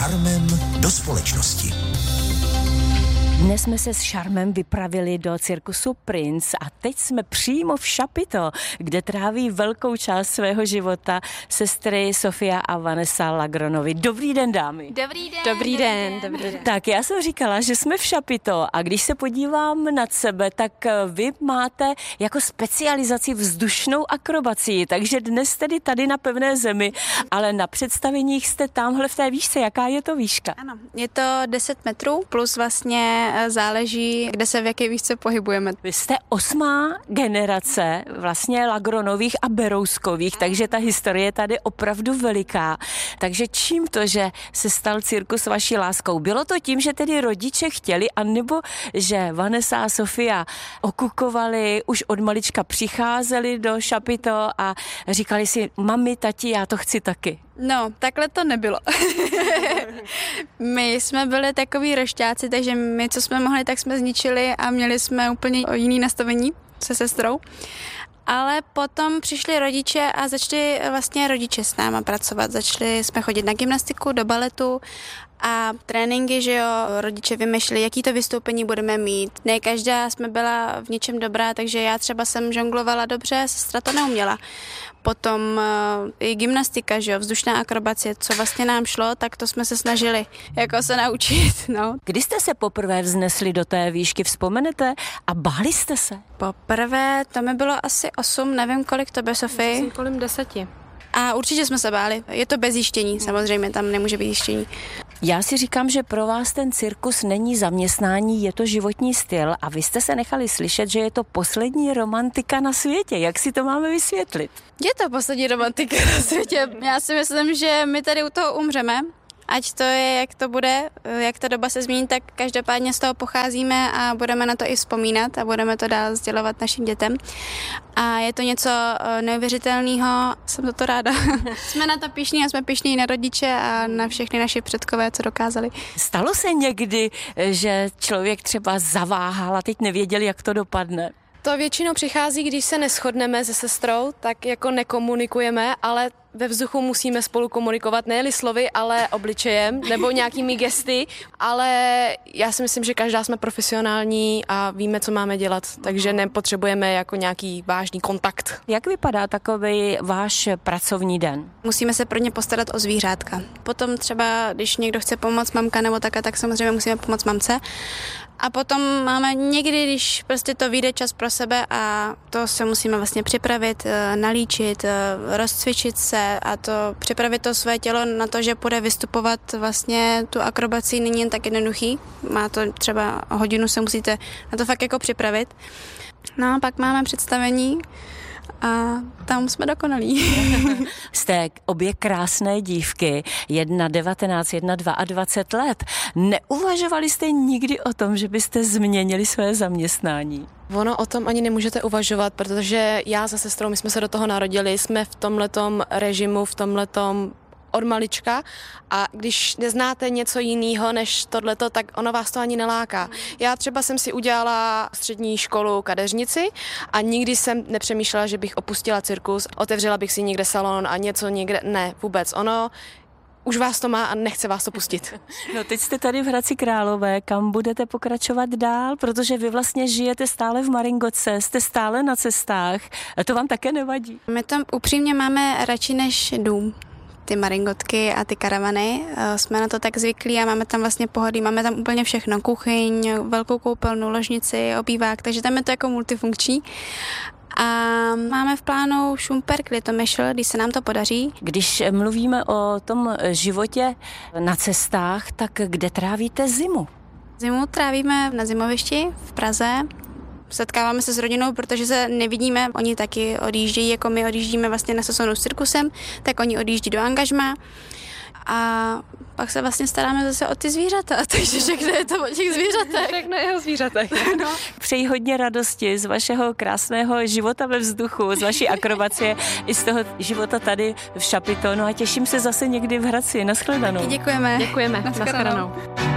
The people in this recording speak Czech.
šarmem do společnosti. Dnes jsme se s šarmem vypravili do cirkusu Prince a teď jsme přímo v Chapiteau, kde tráví velkou část svého života sestry Sofia a Vanessa Lagronovi. Dobrý den, dámy. Dobrý den. Dobrý den. Tak já jsem říkala, že jsme v Chapiteau a když se podívám nad sebe, tak vy máte jako specializaci vzdušnou akrobacii, takže dnes tedy tady na pevné zemi, ale na představeních jste tamhle v té výšce. Jaká je to výška? Ano, je to 10 metrů, plus vlastně záleží, kde se v jaké výšce pohybujeme. Vy jste 8. generace vlastně Lagronových a Berouskových, takže ta historie je tady opravdu veliká. Takže čím to, že se stal cirkus vaší láskou? Bylo to tím, že tedy rodiče chtěli, anebo že Vanessa a Sofia okukovali, už od malička přicházeli do Chapiteau a říkali si, mami, tati, já to chci taky? No, takhle to nebylo. My jsme byli takový rošťáci, takže my, co jsme mohli, tak jsme zničili a měli jsme úplně jiný nastavení se sestrou. Ale potom přišli rodiče a začali vlastně rodiče s náma pracovat. Začali jsme chodit na gymnastiku, do baletu a tréninky, že jo, rodiče vymýšleli, jaký to vystoupení budeme mít. Ne každá jsme byla v něčem dobrá, takže já třeba jsem žonglovala dobře, sestra to neuměla. Potom i gymnastika, že jo, vzdušná akrobacie, co vlastně nám šlo, tak to jsme se snažili jako se naučit, no. Kdy jste se poprvé vznesli do té výšky, vzpomenete? A báli jste se? Poprvé, to mi bylo asi 8, nevím kolik to bylo, Sofii. Jsem kolem 10. A určitě jsme se báli. Je to bez jištění, samozřejmě, tam nemůže být jištění. Já si říkám, že pro vás ten cirkus není zaměstnání, je to životní styl a vy jste se nechali slyšet, že je to poslední romantika na světě. Jak si to máme vysvětlit? Je to poslední romantika na světě. Já si myslím, že my tady u toho umřeme. Ať to je, jak to bude, jak ta doba se změní, tak každopádně z toho pocházíme a budeme na to i vzpomínat a budeme to dál sdělovat našim dětem. A je to něco neuvěřitelného, jsem za to ráda. Jsme na to pyšní a jsme pyšní na rodiče a na všechny naše předkové, co dokázali. Stalo se někdy, že člověk třeba zaváhal a teď nevěděl, jak to dopadne? To většinou přichází, když se neshodneme se sestrou, tak jako nekomunikujeme, ale ve vzduchu musíme spolu komunikovat, ne-li slovy, ale obličejem nebo nějakými gesty, ale já si myslím, že každá jsme profesionální a víme, co máme dělat, takže nepotřebujeme jako nějaký vážný kontakt. Jak vypadá takový váš pracovní den? Musíme se pro ně postarat o zvířátka. Potom třeba, když někdo chce pomoct mamka nebo tak samozřejmě musíme pomoct mamce. A potom máme někdy, když prostě to vyjde čas pro sebe a to se musíme vlastně připravit, nalíčit, rozcvičit se a to připravit to své tělo na to, že bude vystupovat vlastně tu akrobaci není jen tak jednoduchý. Má to třeba hodinu se musíte na to fakt jako připravit. No a pak máme představení a tam jsme dokonalí. Jste obě krásné dívky, jedna 19, jedna 22 let. Neuvažovali jste nikdy o tom, že byste změnili své zaměstnání? Ono o tom ani nemůžete uvažovat, protože já se sestrou, my jsme se do toho narodili, jsme v tomhletom režimu, v tomhletom od malička a když neznáte něco jiného než tohleto, tak ono vás to ani neláká. Já třeba jsem si udělala střední školu kadeřnici a nikdy jsem nepřemýšlela, že bych opustila cirkus, otevřela bych si někde salon a něco někde, ne, vůbec. Ono už vás to má a nechce vás to pustit. No teď jste tady v Hradci Králové, kam budete pokračovat dál, protože vy vlastně žijete stále v Maringotce, jste stále na cestách a to vám také nevadí? My to upřímně máme radši než dům. Ty maringotky a ty karavany. Jsme na to tak zvyklí a máme tam vlastně pohodlí, máme tam úplně všechno. Kuchyň, velkou koupelnu, ložnici, obývák, takže tam je to jako multifunkční. A máme v plánu Šumperk, Litomyšl, když se nám to podaří. Když mluvíme o tom životě na cestách, tak kde trávíte zimu? Zimu trávíme na zimovišti v Praze. Setkáváme se s rodinou, protože se nevidíme. Oni taky odjíždějí, jako my odjíždíme vlastně na sezónu s cirkusem, tak oni odjíždí do angažmá. A pak se vlastně staráme zase o ty zvířata, takže všechno je to o těch zvířatech. Všechno je o zvířatech. No. Přeji hodně radosti z vašeho krásného života ve vzduchu, z vaší akrobacie i z toho života tady v Chapiteau. No a těším se zase někdy v Hradci. Naschledanou. Děkujeme. Děkujeme. Naschledanou.